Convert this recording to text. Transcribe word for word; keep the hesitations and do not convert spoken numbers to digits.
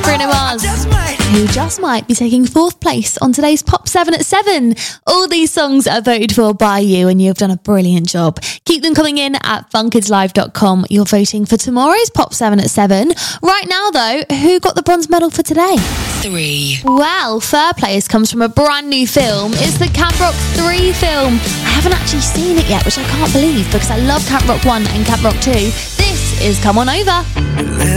Bruno Mars, who just might be taking fourth place on today's Pop seven at seven. All these songs are voted for by you, and you've done a brilliant job. Keep them coming in at fun kids live dot com. You're voting for tomorrow's Pop seven at seven. Right now, though, who got the bronze medal for today? Three. Well, Fair Players comes from a brand new film. It's the Camp Rock three film. I haven't actually seen it yet, which I can't believe because I love Camp Rock one and Camp Rock two. This is Come On Over.